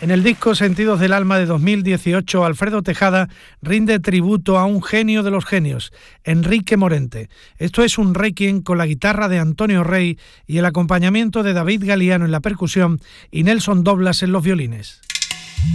En el disco Sentidos del Alma de 2018, Alfredo Tejada rinde tributo a un genio de los genios, Enrique Morente. Esto es un requiem con la guitarra de Antonio Rey y el acompañamiento de David Galiano en la percusión y Nelson Doblas en los violines.